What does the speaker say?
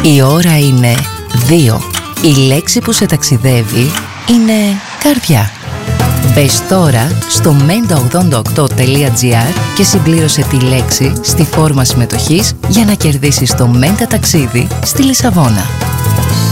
Η ώρα είναι 2. Η λέξη που σε ταξιδεύει είναι καρδιά. Μπες τώρα στο menta88.gr και συμπλήρωσε τη λέξη στη φόρμα συμμετοχής για να κερδίσεις το Menta ταξίδι στη Λισαβόνα.